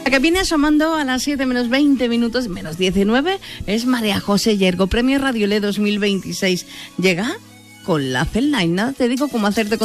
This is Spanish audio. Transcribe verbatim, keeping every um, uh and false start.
La que viene asomando a las siete menos veinte minutos, menos diecinueve, es María José Yergo, Premio Radio L dos mil veintiséis. Llega con la Felline. Nada te digo cómo hacerte con